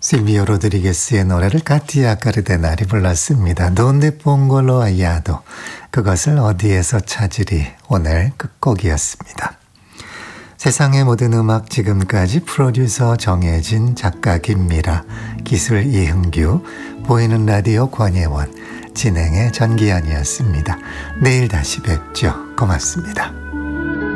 실비오 로드리게스의 노래를 카티아 까르데날이 불렀습니다. 돈데 뽕골로 아야도 그것을 어디에서 찾으리 오늘 끝곡이었습니다. 세상의 모든 음악 지금까지 프로듀서 정혜진, 작가 김미라, 기술 이흥규, 보이는 라디오 권예원, 진행의 전기현이었습니다. 내일 다시 뵙죠. 고맙습니다.